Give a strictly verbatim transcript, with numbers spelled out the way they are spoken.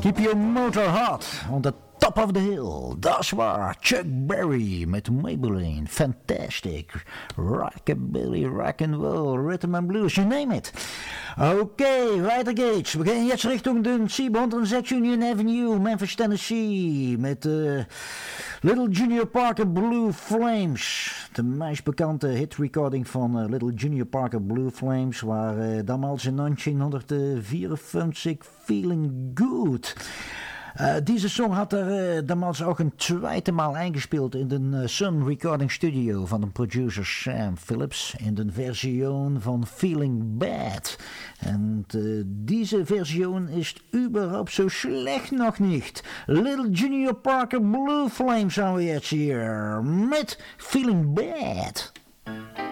Keep your motor hot on the top of the hill. Dat is waar. Chuck Berry met Maybelline. Fantastic. Rockabilly, rock and roll, rhythm and blues, you name it. Oké, okay, weiter geht's. We gaan jetzt Richtung den zevenhonderdzes Union Avenue, Memphis, Tennessee. Met uh, Little Junior Parker Blue Flames. De meest bekende hitrecording van uh, Little Junior Parker Blue Flames. Waar uh, damals in negentienhonderdvierenfünfzig Feeling Good. Uh, deze song had er uh, damals ook een tweede maal eingespeeld in de uh, Sun Recording Studio van de producer Sam Phillips in de versie van Feeling Bad. En uh, deze versie is überhaupt zo slecht nog niet. Little Junior Parker Blue Flames gaan we jetzt hier met Feeling Bad.